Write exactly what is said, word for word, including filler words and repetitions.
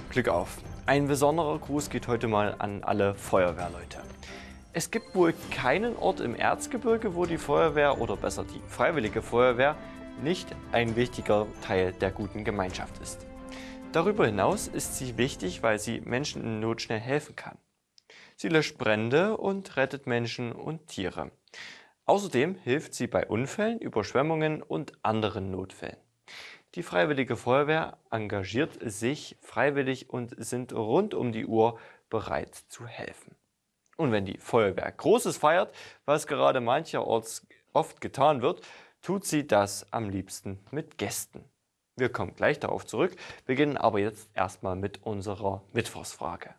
Glück auf! Ein besonderer Gruß geht heute mal an alle Feuerwehrleute. Es gibt wohl keinen Ort im Erzgebirge, wo die Feuerwehr oder besser die Freiwillige Feuerwehr nicht ein wichtiger Teil der guten Gemeinschaft ist. Darüber hinaus ist sie wichtig, weil sie Menschen in Not schnell helfen kann. Sie löscht Brände und rettet Menschen und Tiere. Außerdem hilft sie bei Unfällen, Überschwemmungen und anderen Notfällen. Die Freiwillige Feuerwehr engagiert sich freiwillig und sind rund um die Uhr bereit zu helfen. Und wenn die Feuerwehr Großes feiert, was gerade mancherorts oft getan wird, tut sie das am liebsten mit Gästen. Wir kommen gleich darauf zurück, beginnen aber jetzt erstmal mit unserer Mittwochsfrage.